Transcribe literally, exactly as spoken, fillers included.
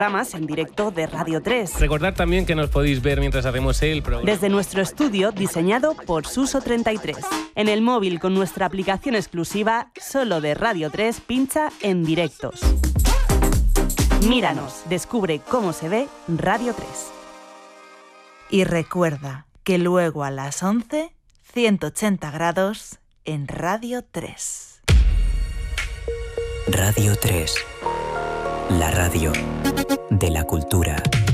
programas en directo de Radio tres. Recordad también que nos podéis ver mientras hacemos el programa. Desde nuestro estudio diseñado por Suso treinta y tres. En el móvil con nuestra aplicación exclusiva solo de Radio tres, pincha en directos. Míranos, descubre cómo se ve Radio tres. Y recuerda que luego a las once, ciento ochenta grados en Radio tres. Radio tres. La radio de la cultura.